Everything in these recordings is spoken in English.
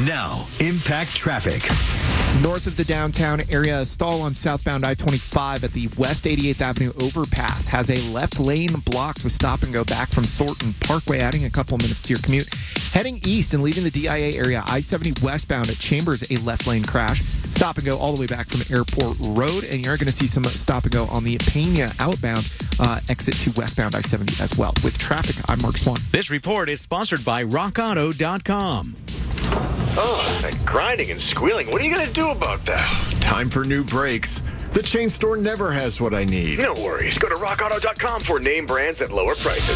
Now, Impact Traffic. North of the downtown area, a stall on southbound I-25 at the West 88th Avenue overpass has a left lane blocked with stop and go back from Thornton Parkway, adding a couple of minutes to your commute. Heading east and leaving the DIA area, I-70 westbound at Chambers, a left lane crash. Stop and go all the way back from Airport Road, and you're going to see some stop and go on the Pena outbound exit to westbound I-70 as well. With traffic, I'm Mark Swan. This report is sponsored by RockAuto.com. Oh, that grinding and squealing. What are you going to do about that? Time for new brakes. The chain store never has what I need. No worries. Go to rockauto.com for name brands at lower prices.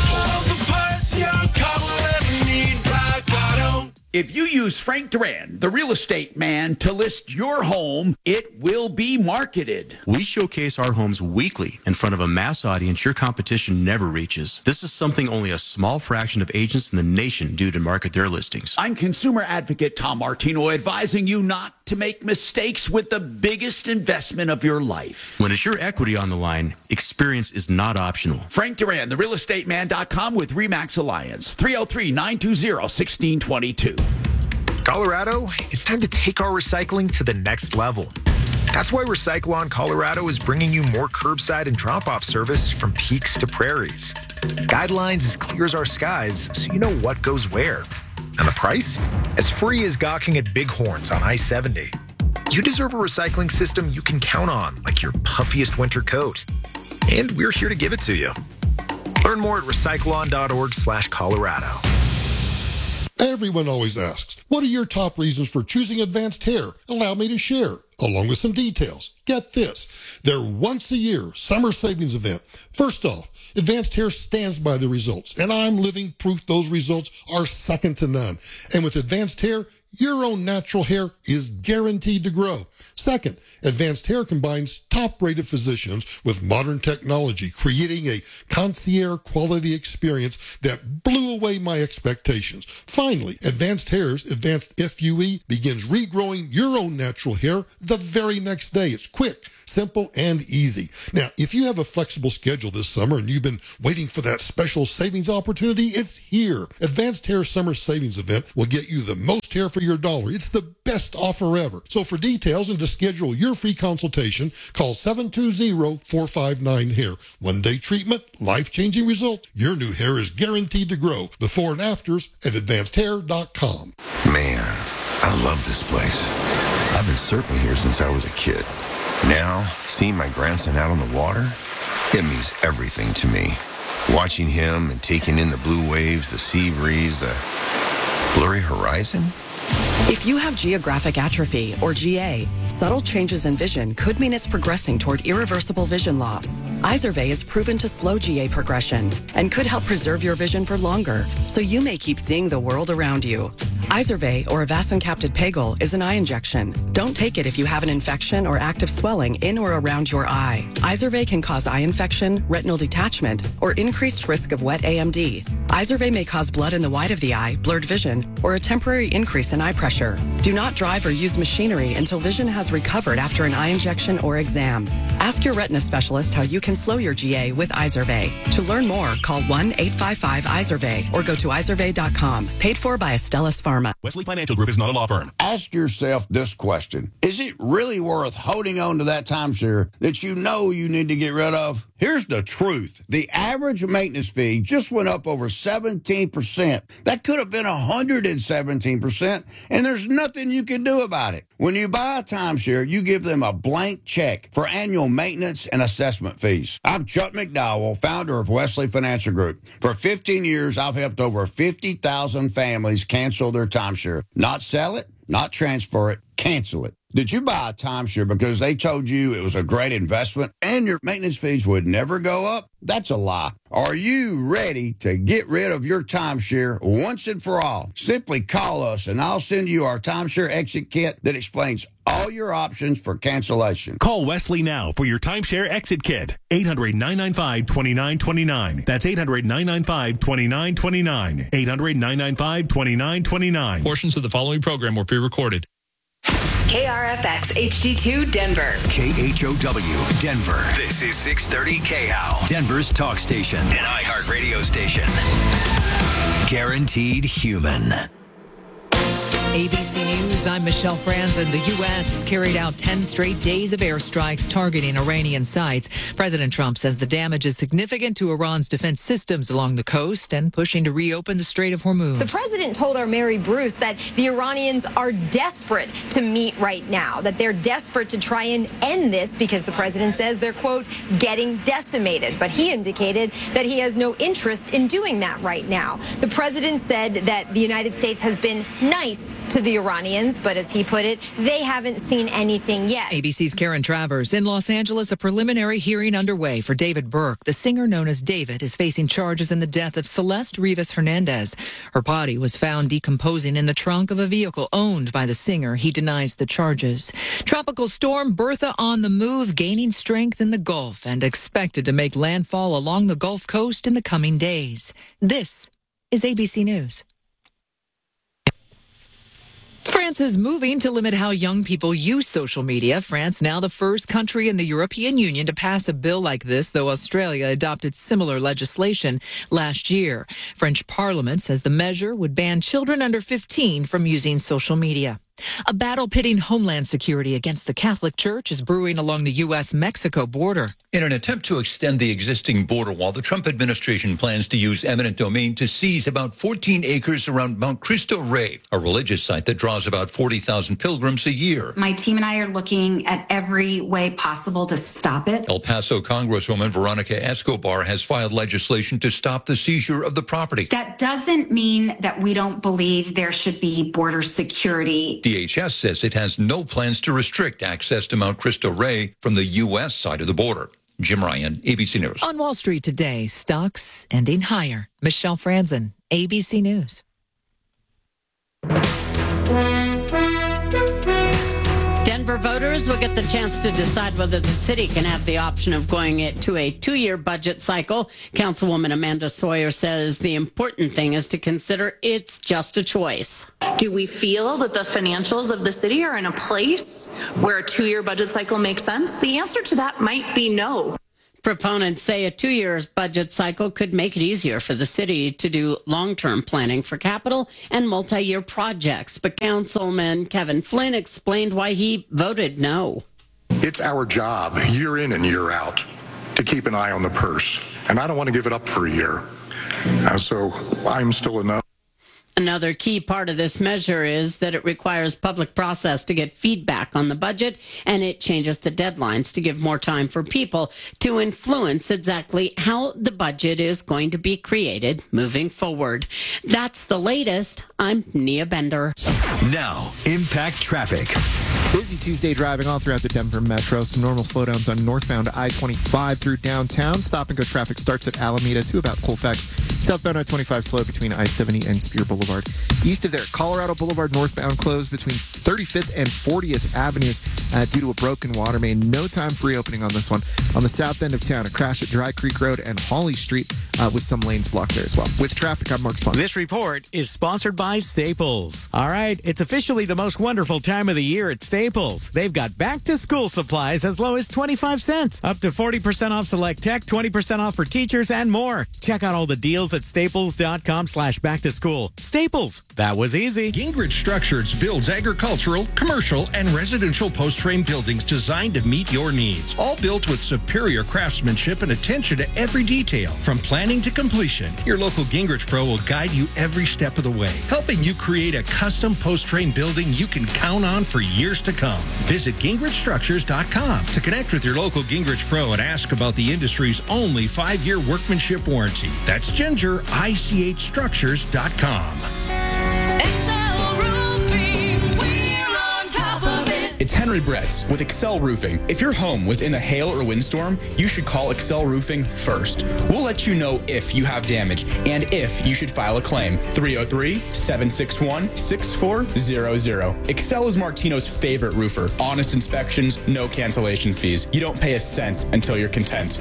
If you use Frank Duran, the real estate man, to list your home, it will be marketed. We showcase our homes weekly in front of a mass audience your competition never reaches. This is something only a small fraction of agents in the nation do to market their listings. I'm consumer advocate Tom Martino, advising you not to make mistakes with the biggest investment of your life. When it's your equity on the line, experience is not optional. Frank Duran, therealestateman.com with RE/MAX Alliance, 303-920-1622. Colorado, it's time to take our recycling to the next level. That's why Recyclon Colorado is bringing you more curbside and drop-off service from peaks to prairies. Guidelines as clear as our skies, so you know what goes where. And the price? As free as gawking at Bighorns on I-70. You deserve a recycling system you can count on, like your puffiest winter coat. And we're here to give it to you. Learn more at recyclon.org/Colorado. Everyone always asks, what are your top reasons for choosing Advanced Hair? Allow me to share, along with some details. Get this, their once-a-year summer savings event. First off, Advanced Hair stands by the results, and I'm living proof those results are second to none. And with Advanced Hair, your own natural hair is guaranteed to grow. Second, Advanced Hair combines top-rated physicians with modern technology, creating a concierge quality experience that blew away my expectations. Finally, Advanced Hair's Advanced FUE begins regrowing your own natural hair the very next day. It's quick, simple, and easy. Now, if you have a flexible schedule this summer and you've been waiting for that special savings opportunity, it's here. Advanced Hair Summer Savings Event will get you the most hair for your dollar. It's the best offer ever. So for details and to schedule your free consultation, call 720-459-HAIR. One-day treatment, life-changing results. Your new hair is guaranteed to grow. Before and afters at advancedhair.com. Man, I love this place. I've been surfing here since I was a kid. Now, seeing my grandson out on the water, it means everything to me. Watching him and taking in the blue waves, the sea breeze, the blurry horizon. If you have geographic atrophy, or GA, subtle changes in vision could mean it's progressing toward irreversible vision loss. Izervay is proven to slow GA progression and could help preserve your vision for longer, so you may keep seeing the world around you. Izervay, or avacincaptad pegol, is an eye injection. Don't take it if you have an infection or active swelling in or around your eye. Izervay can cause eye infection, retinal detachment, or increased risk of wet AMD. Izervay may cause blood in the white of the eye, blurred vision, or a temporary increase in eye pressure. Do not drive or use machinery until vision has recovered after an eye injection or exam. Ask your retina specialist how you can slow your GA with Izervay. To learn more, call 1-855-IZERVAY or go to izervay.com. Paid for by Astellas Pharma. Wesley Financial Group is not a law firm. Ask yourself this question. Is it really worth holding on to that timeshare that you know you need to get rid of? Here's the truth. The average maintenance fee just went up over 17%. That could have been 117%, and there's nothing you can do about it. When you buy a timeshare, you give them a blank check for annual maintenance and assessment fees. I'm Chuck McDowell, founder of Wesley Financial Group. For 15 years, I've helped over 50,000 families cancel their timeshare. Not sell it, not transfer it, cancel it. Did you buy a timeshare because they told you it was a great investment and your maintenance fees would never go up? That's a lie. Are you ready to get rid of your timeshare once and for all? Simply call us and I'll send you our timeshare exit kit that explains all your options for cancellation. Call Wesley now for your timeshare exit kit. 800-995-2929. That's 800-995-2929. 800-995-2929. Portions of the following program were pre-recorded. KRFX HD2 Denver. KHOW Denver. This is 630 KHOW. Denver's talk station. An iHeart radio station. Guaranteed human. ABC News, I'm Michelle Franzen. The U.S. has carried out 10 straight days of airstrikes targeting Iranian sites. President Trump says the damage is significant to Iran's defense systems along the coast and pushing to reopen the Strait of Hormuz. The president told our Mary Bruce that the Iranians are desperate to meet right now, that they're desperate to try and end this because the president says they're, quote, getting decimated. But he indicated that he has no interest in doing that right now. The president said that the United States has been nice to the Iranians, but as he put it, they haven't seen anything yet. ABC's Karen Travers. In Los Angeles, a preliminary hearing underway for David Burke. The singer known as David is facing charges in the death of Celeste Rivas Hernandez. Her body was found decomposing in the trunk of a vehicle owned by the singer. He denies the charges. Tropical storm Bertha on the move, gaining strength in the Gulf and expected to make landfall along the Gulf Coast in the coming days. This is ABC News. France is moving to limit how young people use social media. France now the first country in the European Union to pass a bill like this, though Australia adopted similar legislation last year. French Parliament says the measure would ban children under 15 from using social media. A battle pitting Homeland Security against the Catholic Church is brewing along the U.S.-Mexico border. In an attempt to extend the existing border wall, the Trump administration plans to use eminent domain to seize about 14 acres around Mount Cristo Rey, a religious site that draws about 40,000 pilgrims a year. My team and I are looking at every way possible to stop it. El Paso Congresswoman Veronica Escobar has filed legislation to stop the seizure of the property. That doesn't mean that we don't believe there should be border security. DHS says it has no plans to restrict access to Mount Cristo Rey from the U.S. side of the border. Jim Ryan, ABC News. On Wall Street today, stocks ending higher. Michelle Franzen, ABC News. Denver voters will get the chance to decide whether the city can have the option of going to a 2-year budget cycle. Councilwoman Amanda Sawyer says the important thing is to consider it's just a choice. Do we feel that the financials of the city are in a place where a 2-year budget cycle makes sense? The answer to that might be no. Proponents say a 2-year budget cycle could make it easier for the city to do long-term planning for capital and multi-year projects. But Councilman Kevin Flynn explained why he voted no. It's our job, year in and year out, to keep an eye on the purse. And I don't want to give it up for a year. So I'm still a no. Another key part of this measure is that it requires public process to get feedback on the budget, and it changes the deadlines to give more time for people to influence exactly how the budget is going to be created moving forward. That's the latest. I'm Nia Bender. Now, Impact Traffic. Busy Tuesday driving all throughout the Denver Metro. Some normal slowdowns on northbound I-25 through downtown. Stop-and-go traffic starts at Alameda to about Colfax. Southbound I-25 slow between I-70 and Spear Boulevard. East of there, Colorado Boulevard northbound closed between 35th and 40th Avenues due to a broken water main. No time for reopening on this one. On the south end of town, a crash at Dry Creek Road and Hawley Street with some lanes blocked there as well. With traffic, I'm Mark Spahn. This report is sponsored by Staples. All right, it's officially the most wonderful time of the year at Staples. They've got back-to-school supplies as low as 25 cents, up to 40% off select tech, 20% off for teachers, and more. Check out all the deals at staples.com/back-to-school. Staples, that was easy. Gingrich Structures builds agricultural, commercial, and residential post-frame buildings designed to meet your needs. All built with superior craftsmanship and attention to every detail. From planning to completion, your local Gingrich Pro will guide you every step of the way, helping you create a custom post-frame building you can count on for years to come. Visit GingrichStructures.com to connect with your local Gingrich Pro and ask about the industry's only 5-year workmanship warranty. That's GingerICHStructures.com. It's Henry Bretz with Excel Roofing. If your home was in a hail or windstorm, you should call Excel Roofing first. We'll let you know if you have damage and if you should file a claim. 303-761-6400. Excel is Martino's favorite roofer. Honest inspections, no cancellation fees. You don't pay a cent until you're content.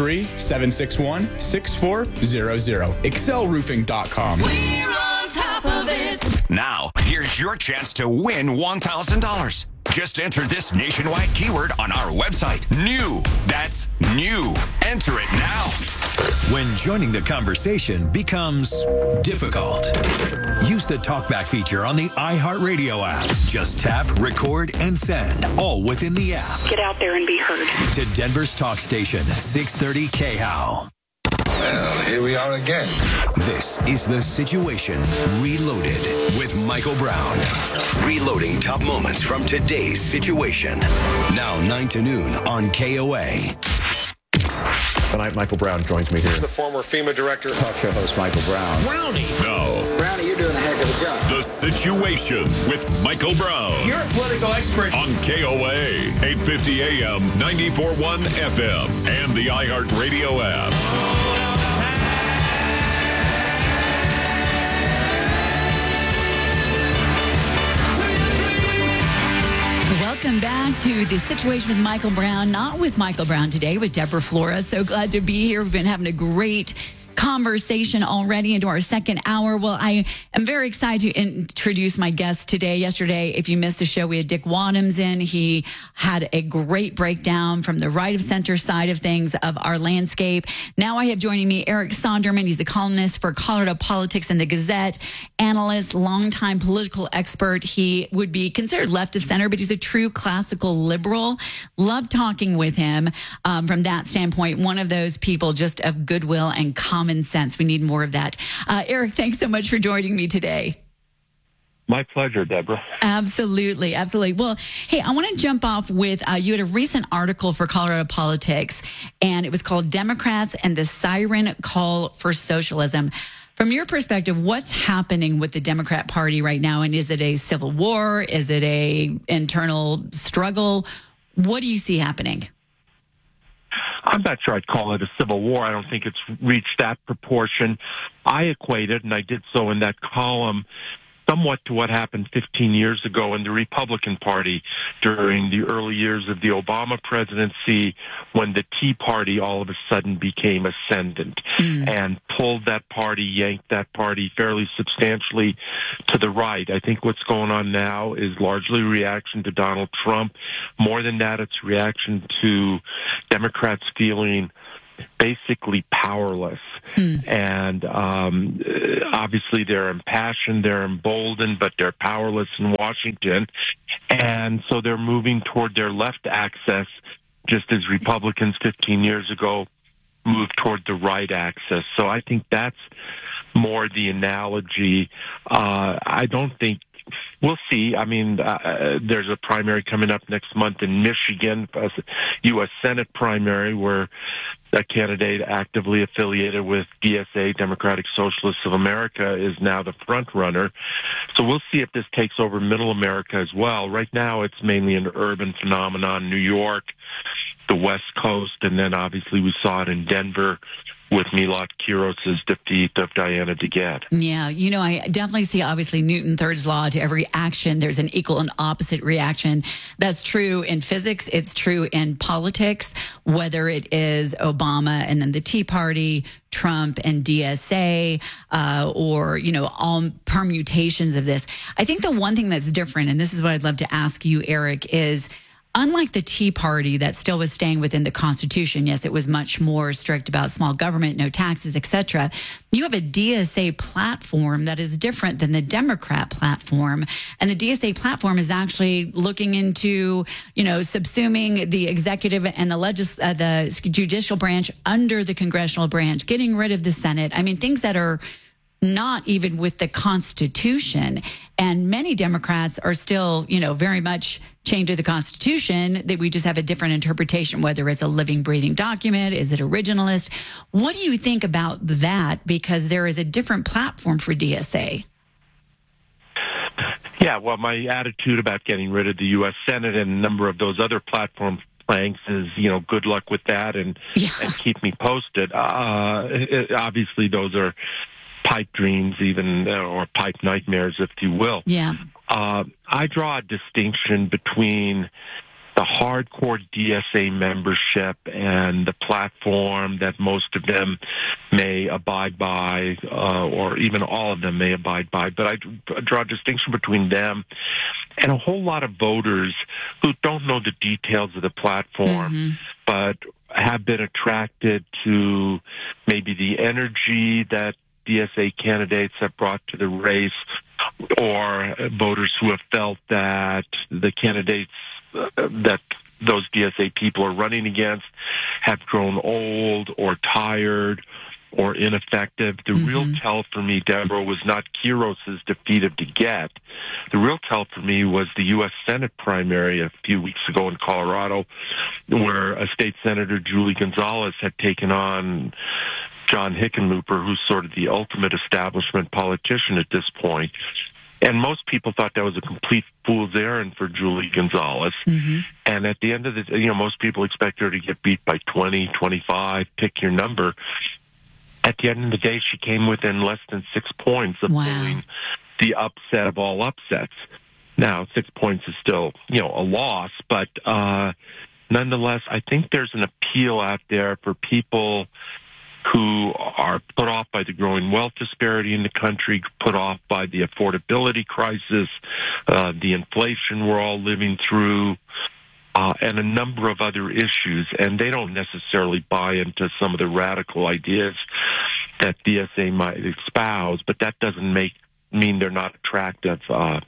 303-761-6400. ExcelRoofing.com. We're on top of it. Now, here's your chance to win $1,000. Just enter this nationwide keyword on our website. New. That's new. Enter it now. When joining the conversation becomes difficult. Use the TalkBack feature on the iHeartRadio app. Just tap, record, and send, all within the app. Get out there and be heard. To Denver's talk station, 630 KHOW. Well, here we are again. This is The Situation Reloaded with Michael Brown. Reloading top moments from today's situation. Now 9 to noon on KOA. Tonight, Michael Brown joins me here. This is the former FEMA director. Talk show host Michael Brown. Brownie. No. Brownie, you're doing a heck of a job. The Situation with Michael Brown. You're a political expert. On KOA, 850 AM, 94.1 FM, and the iHeartRadio app. Welcome back to The Situation with Michael Brown. Not with Michael Brown today, with Deborah Flores. So glad to be here. We've been having a great conversation already into our second hour. Well, I am very excited to introduce my guest today. Yesterday, if you missed the show, we had Dick Wadhams in. He had a great breakdown from the right of center side of things of our landscape. Now I have joining me Eric Sonderman. He's a columnist for Colorado Politics and the Gazette, analyst, longtime political expert. He would be considered left of center, but he's a true classical liberal. Love talking with him from that standpoint. One of those people just of goodwill and common sense. We need more of that. Eric, thanks so much for joining me today. My pleasure, Deborah. Absolutely. Absolutely. Well, hey, I want to jump off with, you had a recent article for Colorado Politics, and it was called Democrats and the Siren Call for Socialism. From your perspective, what's happening with the Democrat Party right now? And is it a civil war? Is it a internal struggle? What do you see happening? I'm not sure I'd call it a civil war. I don't think it's reached that proportion. I equate it, and I did so in that column, somewhat to what happened 15 years ago in the Republican Party during the early years of the Obama presidency, when the Tea Party all of a sudden became ascendant and pulled that party, yanked that party fairly substantially to the right. I think what's going on now is largely a reaction to Donald Trump. More than that, it's a reaction to Democrats feeling basically powerless. And obviously they're impassioned, they're emboldened, but they're powerless in Washington. And so they're moving toward their left axis, just as Republicans 15 years ago moved toward the right axis. So I think that's more the analogy. I don't think we'll see. I mean, there's a primary coming up next month in Michigan, a U.S. Senate primary, where a candidate actively affiliated with DSA, Democratic Socialists of America, is now the front runner. So we'll see if this takes over Middle America as well. Right now, it's mainly an urban phenomenon, New York, the West Coast, and then obviously we saw it in Denver with Milot Kiros's defeat of Diana DeGette. Yeah, you know, I definitely see, obviously, Newton Third's law. To every action, there's an equal and opposite reaction. That's true in physics. It's true in politics, whether it is Obama and then the Tea Party, Trump and DSA, or, you know, all permutations of this. I think the one thing that's different, and this is what I'd love to ask you, Eric, is unlike the Tea Party that still was staying within the Constitution, yes, it was much more strict about small government, no taxes, etc. You have a DSA platform that is different than the Democrat platform. And the DSA platform is actually looking into, you know, subsuming the executive and the judicial branch under the congressional branch, getting rid of the Senate. I mean, things that are not even with the Constitution. And many Democrats are still, you know, very much chained to the Constitution, that we just have a different interpretation, whether it's a living, breathing document, is it originalist? What do you think about that? Because there is a different platform for DSA. Yeah, well, my attitude about getting rid of the U.S. Senate and a number of those other platform planks is, you know, good luck with that and keep me posted. Obviously, those are pipe dreams, even, or pipe nightmares, if you will. Yeah. I draw a distinction between the hardcore DSA membership and the platform that most of them may abide by, or even all of them may abide by. But I draw a distinction between them and a whole lot of voters who don't know the details of the platform, but have been attracted to maybe the energy that DSA candidates have brought to the race, or voters who have felt that the candidates that those DSA people are running against have grown old or tired or ineffective. The real tell for me, Deborah, was not Quiros's defeat of DeGette. The real tell for me was the U.S. Senate primary a few weeks ago in Colorado, where a state senator, Julie Gonzalez, had taken on John Hickenlooper, who's sort of the ultimate establishment politician at this point. And most people thought that was a complete fool's errand for Julie Gonzalez. And at the end of the most people expect her to get beat by 20, 25, pick your number. At the end of the day, she came within less than 6 points of pulling the upset of all upsets. Now, 6 points is still, a loss, but nonetheless, I think there's an appeal out there for people who are put off by the growing wealth disparity in the country, put off by the affordability crisis, the inflation we're all living through, and a number of other issues. And they don't necessarily buy into some of the radical ideas that DSA might espouse, but that doesn't mean they're not attracted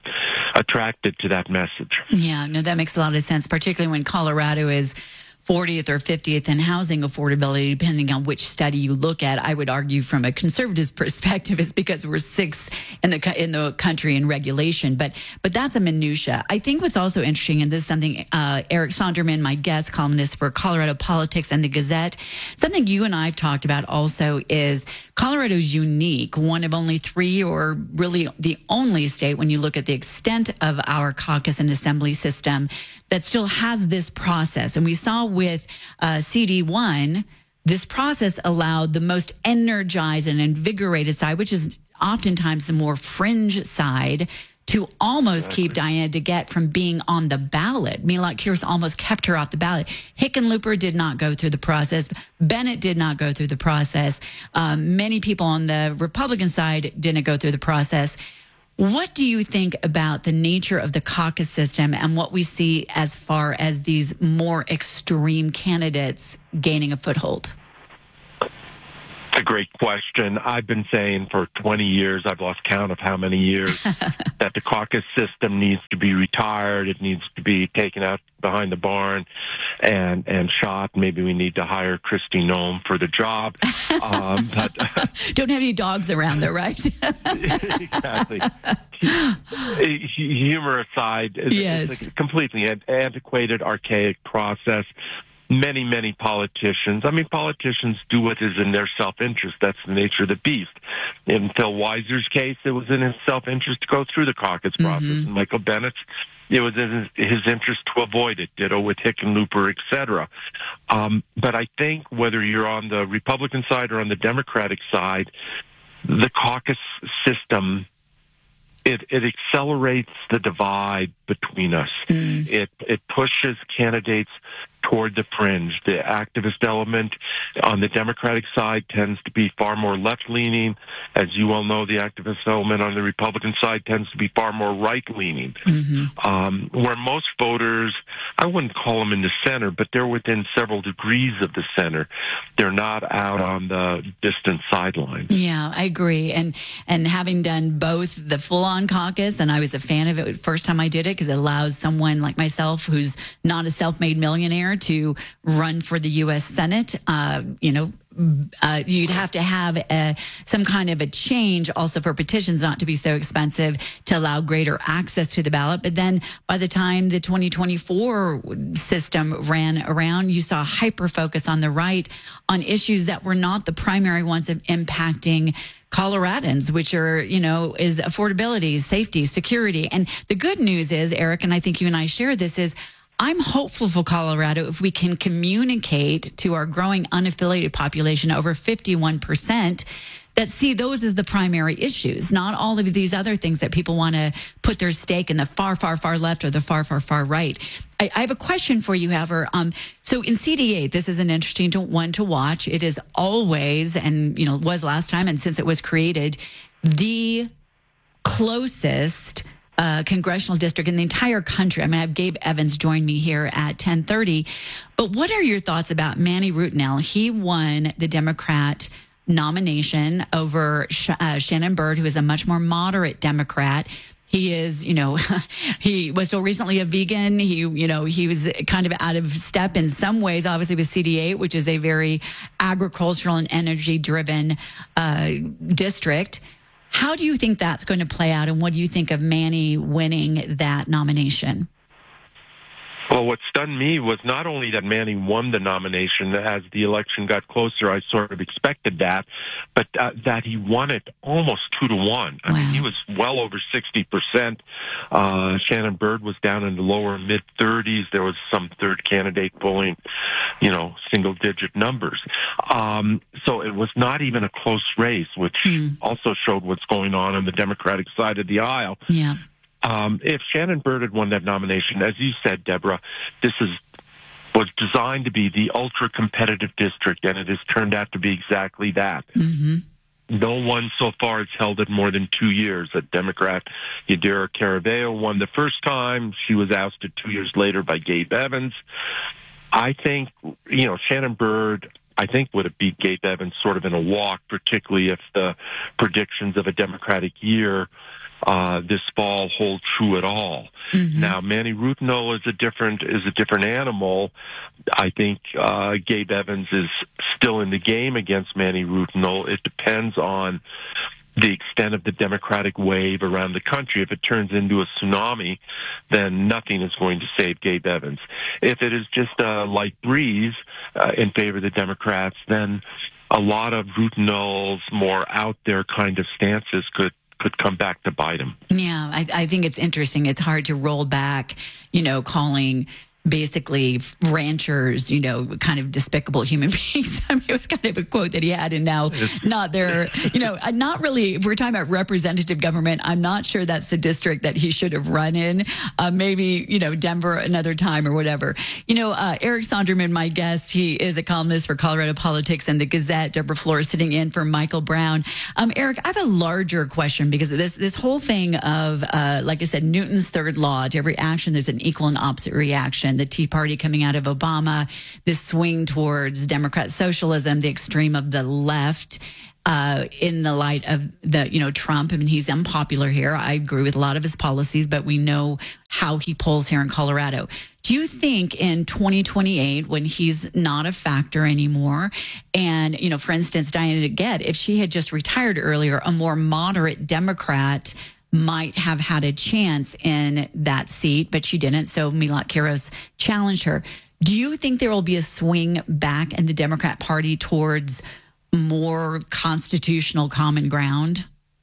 to that message. Yeah, no, that makes a lot of sense, particularly when Colorado is 40th or 50th in housing affordability, depending on which study you look at. I would argue from a conservative perspective, it's because we're 6th in the country in regulation. But that's a minutia. I think what's also interesting, and this is something Eric Sonderman, my guest columnist for Colorado Politics and the Gazette, something you and I have talked about also is Colorado's unique, one of only 3, or really the only state when you look at the extent of our caucus and assembly system, that still has this process. And we saw with CD1, this process allowed the most energized and invigorated side, which is oftentimes the more fringe side, to almost keep Diana DeGette from being on the ballot. Mila Kunis almost kept her off the ballot. Hickenlooper did not go through the process. Bennett did not go through the process. Many people on the Republican side didn't go through the process. What do you think about the nature of the caucus system and what we see as far as these more extreme candidates gaining a foothold? It's a great question. I've been saying for 20 years, I've lost count of how many years, that the caucus system needs to be retired. It needs to be taken out behind the barn and shot. Maybe we need to hire Kristi Noem for the job. But don't have any dogs around though, right? Exactly. Humor aside, it's a completely antiquated, archaic process. Many politicians do what is in their self-interest. That's the nature of the beast. In Phil Weiser's case, it was in his self-interest to go through the caucus process. In Michael Bennett's, it was in his interest to avoid it. Ditto with Hickenlooper, etc. But I think whether you're on the Republican side or on the Democratic side, the caucus system, it accelerates the divide between us. It pushes candidates toward the fringe. The activist element on the Democratic side tends to be far more left-leaning. As you well know, the activist element on the Republican side tends to be far more right-leaning. Where most voters, I wouldn't call them in the center, but they're within several degrees of the center. They're not out on the distant sidelines. Yeah, I agree. And having done both the full-on caucus, and I was a fan of it the first time I did it, because it allows someone like myself who's not a self-made millionaire to run for the U.S. Senate. You'd have to have some kind of a change also for petitions not to be so expensive to allow greater access to the ballot. But then by the time the 2024 system ran around, you saw hyper focus on the right on issues that were not the primary ones of impacting Coloradans, which are, is affordability, safety, security. And the good news is, Eric, and I think you and I share this, is I'm hopeful for Colorado if we can communicate to our growing unaffiliated population, over 51%, that see those as the primary issues, not all of these other things that people want to put their stake in the far, far, far left or the far, far, far right. I have a question for you, however. So in CD8, this is an interesting one to watch. It is always, and was last time, and since it was created, the closest congressional district in the entire country. I mean, I have Gabe Evans join me here at 10:30. But what are your thoughts about Manny Rutinel? He won the Democrat nomination over Shannon Byrd, who is a much more moderate Democrat. He is, he was so recently a vegan. He was kind of out of step in some ways, obviously with CD8, which is a very agricultural and energy-driven district. How do you think that's going to play out, and what do you think of Manny winning that nomination? Well, what stunned me was not only that Manny won the nomination. As the election got closer, I sort of expected that, but that he won it almost 2-1. I mean, he was well over 60%. Shannon Byrd was down in the lower mid-30s. There was some third candidate pulling, single-digit numbers. So it was not even a close race, which also showed what's going on the Democratic side of the aisle. Yeah. If Shannon Byrd had won that nomination, as you said, Deborah, this was designed to be the ultra-competitive district, and it has turned out to be exactly that. Mm-hmm. No one so far has held it more than 2 years. A Democrat, Yadira Caraveo, won the first time. She was ousted 2 years later by Gabe Evans. I think, Shannon Byrd, would have beat Gabe Evans sort of in a walk, particularly if the predictions of a Democratic year this fall hold true at all. Mm-hmm. Now, Manny Rutinel is a different animal. I think Gabe Evans is still in the game against Manny Rutinel. It depends on the extent of the Democratic wave around the country. If it turns into a tsunami, then nothing is going to save Gabe Evans. If it is just a light breeze in favor of the Democrats, then a lot of Rutinel's more out there kind of stances could come back to bite him. Yeah, I think it's interesting. It's hard to roll back, calling basically ranchers, kind of despicable human beings. I mean, it was kind of a quote that he had, and now not there, not really. If we're talking about representative government, I'm not sure that's the district that he should have run in. Maybe, Denver another time or whatever. Eric Sonderman, my guest, he is a columnist for Colorado Politics and the Gazette. Deborah Flores sitting in for Michael Brown. Eric, I have a larger question, because this whole thing of, like I said, Newton's third law, to every action, there's an equal and opposite reaction. The Tea Party coming out of Obama, this swing towards Democrat socialism, the extreme of the left, in the light of the, Trump. I mean, he's unpopular here. I agree with a lot of his policies, but we know how he polls here in Colorado. Do you think in 2028, when he's not a factor anymore, and, for instance, Diana DeGette, if she had just retired earlier, a more moderate Democrat might have had a chance in that seat, but she didn't. So Milot Quiros challenged her. Do you think there will be a swing back in the Democrat Party towards more constitutional common ground?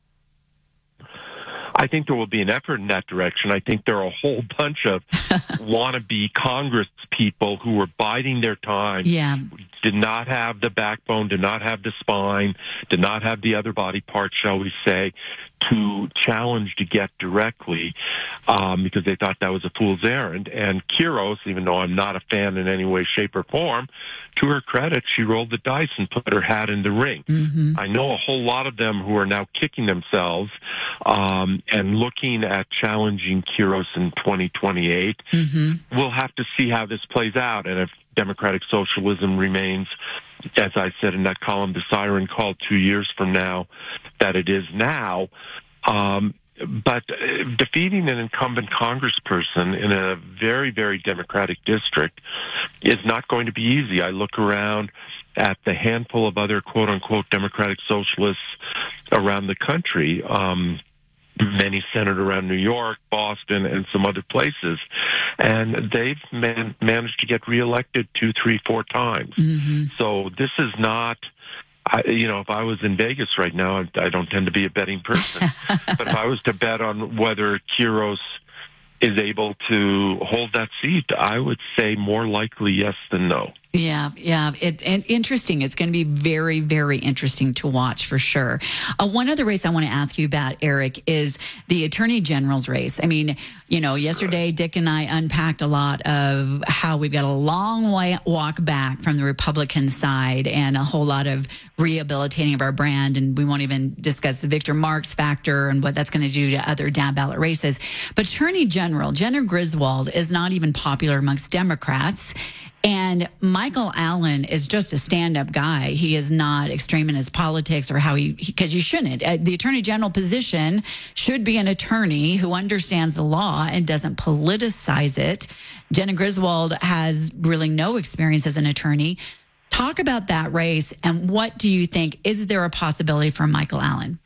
I think there will be an effort in that direction. I think there are a whole bunch of wannabe Congress people who were biding their time, did not have the backbone, did not have the spine, did not have the other body parts, shall we say, to challenge DeGette directly, because they thought that was a fool's errand. And Quiros, even though I'm not a fan in any way, shape, or form, to her credit, she rolled the dice and put her hat in the ring. Mm-hmm. I know a whole lot of them who are now kicking themselves and looking at challenging Quiros in 2028. Mm-hmm. We'll have to see how this plays out, and if democratic socialism remains, as I said in that column, the siren call 2 years from now, that it is now. But defeating an incumbent congressperson in a very, very Democratic district is not going to be easy. I look around at the handful of other quote-unquote Democratic socialists around the country, many centered around New York, Boston, and some other places. And they've managed to get reelected 2, 3, 4 times. Mm-hmm. So this is not... if I was in Vegas right now, I don't tend to be a betting person. But if I was to bet on whether Quiros is able to hold that seat? I would say more likely yes than no. Yeah. And interesting. It's going to be very, very interesting to watch for sure. One other race I want to ask you about, Eric, is the Attorney General's race. I mean, yesterday Dick and I unpacked a lot of how we've got a long way walk back from the Republican side and a whole lot of rehabilitating of our brand. And we won't even discuss the Victor Marks factor and what that's going to do to other down ballot races. But Attorney General Jena Griswold is not even popular amongst Democrats. And Michael Allen is just a stand-up guy. He is not extreme in his politics or because you shouldn't. The attorney general position should be an attorney who understands the law and doesn't politicize it. Jena Griswold has really no experience as an attorney. Talk about that race, and what do you think? Is there a possibility for Michael Allen?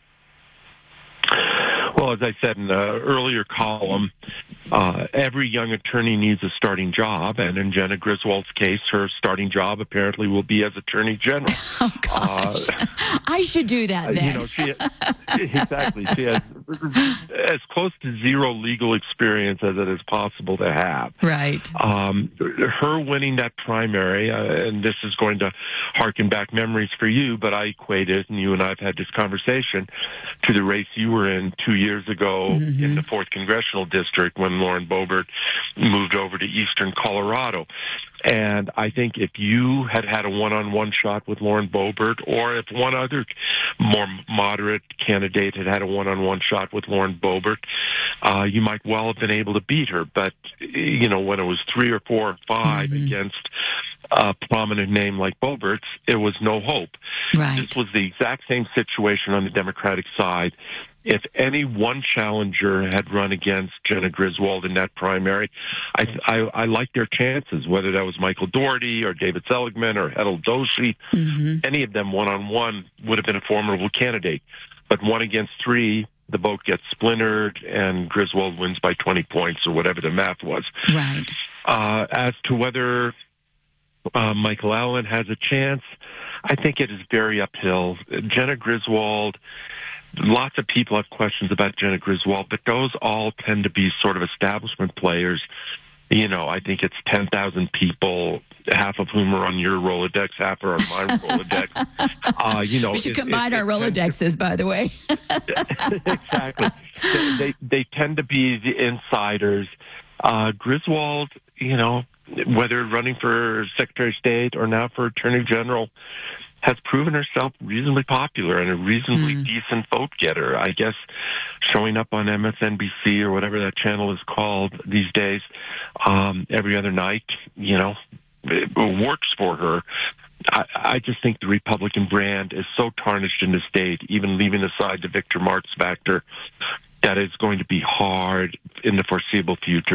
Well, as I said in the earlier column, every young attorney needs a starting job, and in Jena Griswold's case, her starting job apparently will be as Attorney General. Oh, gosh. I should do that then. Exactly. She has as close to zero legal experience as it is possible to have. Right. Her winning that primary, and this is going to harken back memories for you, but I equate it, and you and I have had this conversation, to the race you were in 2 years ago in the 4th Congressional District when Lauren Boebert moved over to eastern Colorado. And I think if you had had a one-on-one shot with Lauren Boebert, or if one other more moderate candidate had had a one-on-one shot with Lauren Boebert, you might well have been able to beat her. But, when it was 3 or 4 or 5 against a prominent name like Boebert's, it was no hope. Right. This was the exact same situation on the Democratic side. If any one challenger had run against Jena Griswold in that primary, I like their chances, whether that was Michael Doherty or David Seligman or Hetal Doshi. Any of them one-on-one would have been a formidable candidate. But 1 against 3, the vote gets splintered, and Griswold wins by 20 points or whatever the math was. Right. As to whether Michael Allen has a chance, I think it is very uphill. Jena Griswold, lots of people have questions about Jena Griswold, but those all tend to be sort of establishment players. I think it's 10,000 people, half of whom are on your Rolodex, half are on my Rolodex. We should combine our Rolodexes, by the way. Exactly. They tend to be the insiders. Griswold, whether running for Secretary of State or now for Attorney General, has proven herself reasonably popular and a reasonably decent vote getter. I guess showing up on MSNBC or whatever that channel is called these days every other night, it works for her. I just think the Republican brand is so tarnished in the state, even leaving aside the Victor Marks factor, that it's going to be hard in the foreseeable future